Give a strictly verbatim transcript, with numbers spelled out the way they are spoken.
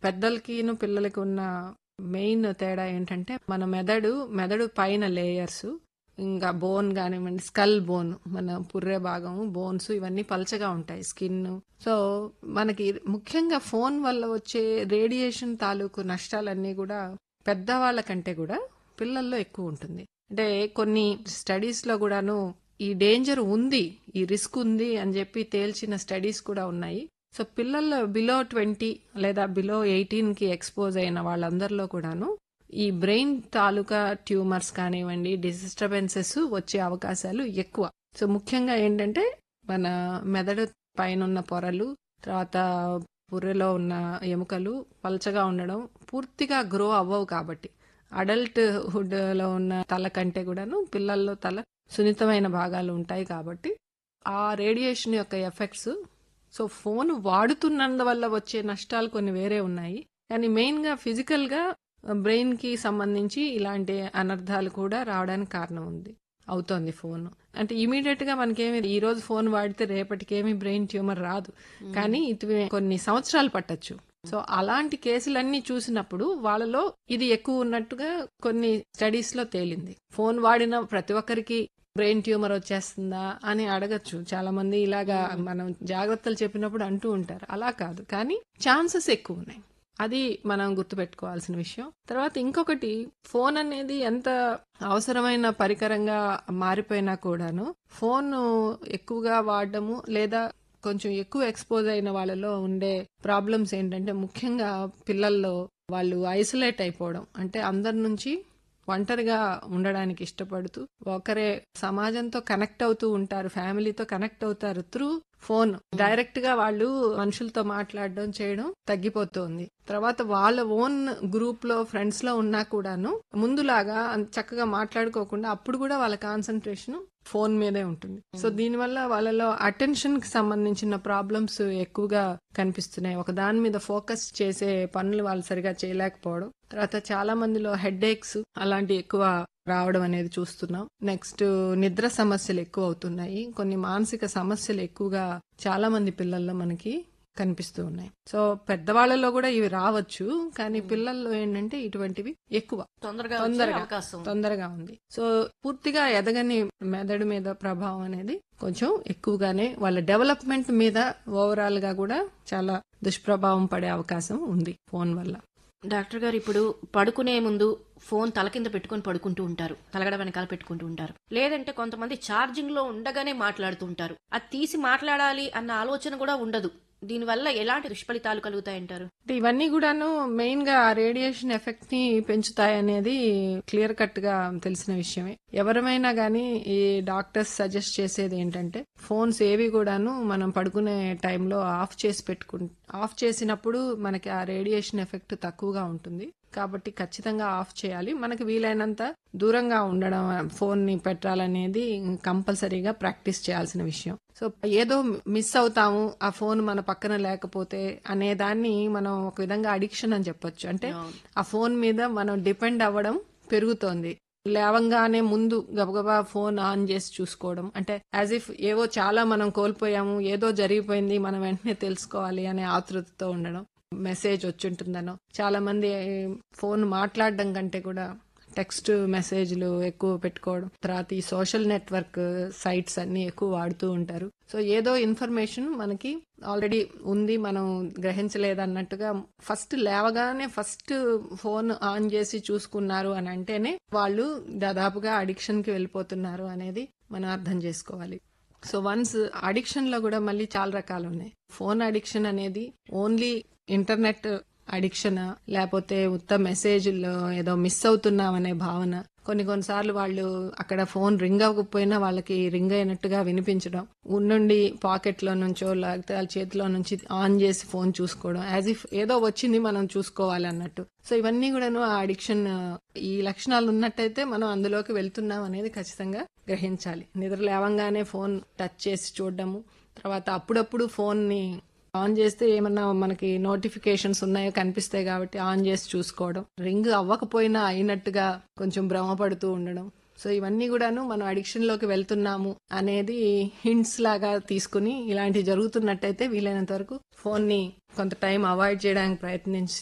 పెద్దలకిను పిల్లలకి ఉన్న మెయిన్ తేడా ఏంటంటే మన మెదడు మెదడు పైన లేయర్స్ ఇంకా బోన్ కానివ్వండి, స్కల్ బోన్, మన పుర్రె భాగం, బోన్స్ ఇవన్నీ పలచగా ఉంటాయి, స్కిన్. సో మనకి ముఖ్యంగా ఫోన్ వల్ల వచ్చే రేడియేషన్ తాలూకు నష్టాలన్నీ కూడా పెద్దవాళ్ళ కంటే కూడా పిల్లల్లో ఎక్కువ ఉంటుంది. అంటే కొన్ని స్టడీస్ లో కూడాను ఈ డేంజర్ ఉంది, ఈ రిస్క్ ఉంది అని చెప్పి తేల్చిన స్టడీస్ కూడా ఉన్నాయి. సో పిల్లల్లో బిలో ట్వంటీ లేదా బిలో ఎయిటీన్ కి ఎక్స్పోజ్ అయిన వాళ్ళందరిలో కూడాను ఈ బ్రెయిన్ తాలూకా ట్యూమర్స్ కానివ్వండి, డిస్టర్బెన్సెస్ వచ్చే అవకాశాలు ఎక్కువ. సో ముఖ్యంగా ఏంటంటే మన మెదడు పైన ఉన్న పొరలు, తర్వాత పుర్రెలో ఉన్న ఎముకలు పలచగా ఉండడం, పూర్తిగా గ్రో అవ్వవు. కాబట్టి అడల్ట్ హుడ్ లో ఉన్న తల కంటే కూడాను పిల్లల్లో తల సున్నితమైన భాగాలు ఉంటాయి. కాబట్టి ఆ రేడియేషన్ యొక్క ఎఫెక్ట్స్, సో ఫోన్ వాడుతున్నందువల్ల వచ్చే నష్టాలు కొన్ని వేరే ఉన్నాయి. కానీ మెయిన్ గా ఫిజికల్ గా బ్రెయిన్ కి సంబంధించి ఇలాంటి అనర్థాలు కూడా రావడానికి కారణం ఉంది అవుతోంది ఫోన్. అంటే ఇమీడియట్ గా మనకేమి ఈ రోజు ఫోన్ వాడితే రేపటికేమి బ్రెయిన్ ట్యూమర్ రాదు, కానీ ఇది కొన్ని సంవత్సరాలు పట్టొచ్చు. సో అలాంటి కేసులన్నీ చూసినప్పుడు వాళ్ళలో ఇది ఎక్కువ ఉన్నట్టుగా కొన్ని స్టడీస్ లో తేలింది. ఫోన్ వాడిన ప్రతి ఒక్కరికి బ్రెయిన్ ట్యూమర్ వచ్చేస్తుందా అని అడగచ్చు చాలా మంది. ఇలాగా మనం జాగ్రత్తలు చెప్పినప్పుడు అంటూ ఉంటారు. అలా కాదు, కానీ ఛాన్సెస్ ఎక్కువ ఉన్నాయి. అది మనం గుర్తుపెట్టుకోవాల్సిన విషయం. తర్వాత ఇంకొకటి, ఫోన్ అనేది ఎంత అవసరమైన పరికరంగా మారిపోయినా కూడాను ఫోన్ ఎక్కువగా వాడడము లేదా కొంచెం ఎక్కువ ఎక్స్పోజ్ అయిన వాళ్ళలో ఉండే ప్రాబ్లమ్స్ ఏంటంటే ముఖ్యంగా పిల్లల్లో వాళ్ళు ఐసోలేట్ అయిపోవడం. అంటే అందరి నుంచి ఒంటరిగా ఉండడానికి ఇష్టపడుతూ ఒకరే సమాజంతో కనెక్ట్ అవుతూ ఉంటారు, ఫ్యామిలీతో కనెక్ట్ అవుతారు త్రూ ఫోన్. డైరెక్ట్ గా వాళ్ళు మనుషులతో మాట్లాడడం చేయడం తగ్గిపోతుంది. తర్వాత వాళ్ళ ఓన్ గ్రూప్ లో ఫ్రెండ్స్ లో ఉన్నా కూడాను ముందులాగా చక్కగా మాట్లాడుకోకుండా అప్పుడు కూడా వాళ్ళ కాన్సన్ట్రేషన్ ఫోన్ మీదే ఉంటుంది. సో దీనివల్ల వాళ్ళలో అటెన్షన్ కి సంబంధించిన ప్రాబ్లమ్స్ ఎక్కువగా కనిపిస్తున్నాయి. ఒక దాని మీద ఫోకస్ చేసే పనులు వాళ్ళు సరిగా చేయలేకపోవడం. తర్వాత చాలా మందిలో హెడ్ ఏక్స్ అలాంటి ఎక్కువ రావడం అనేది చూస్తున్నాం. నెక్స్ట్ నిద్ర సమస్యలు ఎక్కువ అవుతున్నాయి. కొన్ని మానసిక సమస్యలు ఎక్కువగా చాలా మంది పిల్లల్లో మనకి కనిపిస్తూ ఉన్నాయి. సో పెద్దవాళ్లలో కూడా ఇవి రావచ్చు, కానీ పిల్లల్లో ఏంటంటే ఇటువంటివి ఎక్కువ తొందరగా తొందరగా ఉంది. సో పూర్తిగా ఎదగని మెదడు మీద ప్రభావం అనేది కొంచెం ఎక్కువగానే వాళ్ళ డెవలప్మెంట్ మీద ఓవరాల్ గా కూడా చాలా దుష్ప్రభావం పడే అవకాశం ఉంది ఫోన్ వల్ల. డాక్టర్ గారు, ఇప్పుడు పడుకునే ముందు ఫోన్ తల కింద పెట్టుకుని పడుకుంటూ ఉంటారు, తలగడ వెనకాల పెట్టుకుంటూ ఉంటారు. లేదంటే కొంతమంది ఛార్జింగ్ లో ఉండగానే మాట్లాడుతూ ఉంటారు. అది తీసి మాట్లాడాలి అన్న ఆలోచన కూడా ఉండదు. దీనివల్ల ఎలాంటి దుష్ఫలితాలు కలుగుతాయంటారు? ఇవన్నీ కూడాను మెయిన్ గా రేడియేషన్ ఎఫెక్ట్ ని పెంచుతాయి అనేది క్లియర్ కట్ గా తెలిసిన విషయమే. ఎవరమైనా గానీ ఈ డాక్టర్స్ సజెస్ట్ చేసేది ఏంటంటే ఫోన్స్ ఏవి కూడాను మనం పడుకునే టైంలో ఆఫ్ చేసి పెట్టుకు ఆఫ్ చేసినప్పుడు మనకి ఆ రేడియేషన్ ఎఫెక్ట్ తక్కువగా ఉంటుంది. కాబట్టి ఖచ్చితంగా ఆఫ్ చేయాలి. మనకి వీలైనంత దూరంగా ఉండడం ఫోన్ ని పెట్టాలనేది కంపల్సరీగా ప్రాక్టీస్ చేయాల్సిన విషయం. సో ఏదో మిస్ అవుతాము ఆ ఫోన్ మన పక్కన లేకపోతే అనే దాన్ని మనం ఒక విధంగా అడిక్షన్ అని చెప్పొచ్చు. అంటే ఆ ఫోన్ మీద మనం డిపెండ్ అవ్వడం పెరుగుతోంది. లేవంగానే ముందు గబగబా ఫోన్ ఆన్ చేసి చూసుకోవడం, అంటే యాజ్ ఇఫ్ ఏవో చాలా మనం కోల్పోయాము, ఏదో జరిగిపోయింది, మనం వెంటనే తెలుసుకోవాలి అనే ఆతృతతో ఉండడం. మెసేజ్ వచ్చుంటుందనో, చాలా మంది ఫోన్ మాట్లాడడం కంటే కూడా టెక్స్ట్ మెసేజ్లు ఎక్కువ పెట్టుకోవడం, తర్వాత ఈ సోషల్ నెట్వర్క్ సైట్స్ అన్ని ఎక్కువ వాడుతూ ఉంటారు. సో ఏదో ఇన్ఫర్మేషన్ మనకి ఆల్రెడీ ఉంది, మనం గ్రహించలేదన్నట్టుగా ఫస్ట్ లేవగానే ఫస్ట్ ఫోన్ ఆన్ చేసి చూసుకున్నారు అని అంటేనే వాళ్ళు దాదాపుగా అడిక్షన్ కి వెళ్ళిపోతున్నారు అనేది మనం అర్థం చేసుకోవాలి. సో వన్స్ అడిక్షన్ లో కూడా మళ్ళీ చాలా రకాలు ఉన్నాయి. ఫోన్ అడిక్షన్ అనేది ఓన్లీ ఇంటర్నెట్ అడిక్షన్, లేకపోతే ఉత్త మెసేజ్లో ఏదో మిస్ అవుతున్నామనే భావన. కొన్ని కొన్నిసార్లు వాళ్ళు అక్కడ ఫోన్ రింగ్ అవ్వకపోయినా వాళ్ళకి రింగ్ అయినట్టుగా వినిపించడం, ఉండి పాకెట్ లో నుంచో లేకపోతే వాళ్ళ చేతిలో నుంచి ఆన్ చేసి ఫోన్ చూసుకోవడం, యాజ్ ఇఫ్ ఏదో వచ్చింది మనం చూసుకోవాలి అన్నట్టు. సో ఇవన్నీ కూడాను ఆ అడిక్షన్ ఈ లక్షణాలు ఉన్నట్టయితే మనం అందులోకి వెళ్తున్నాం అనేది ఖచ్చితంగా గ్రహించాలి. నిద్ర లేవంగానే ఫోన్ టచ్ చేసి చూడడము, తర్వాత అప్పుడప్పుడు ఫోన్ ని ఆన్ చేస్తే ఏమన్నా మనకి నోటిఫికేషన్స్ ఉన్నాయో కనిపిస్తాయి కాబట్టి ఆన్ చేసి చూసుకోవడం, రింగ్ అవ్వకపోయినా అయినట్టుగా కొంచెం భ్రమపడుతూ ఉండడం. సో ఇవన్నీ కూడాను మనం అడిక్షన్ లోకి వెళ్తున్నాము అనేది హింట్స్ లాగా తీసుకుని ఇలాంటివి జరుగుతున్నట్టయితే వీలైనంత వరకు ఫోన్ ని కొంత టైం అవాయిడ్ చేయడానికి ప్రయత్నించి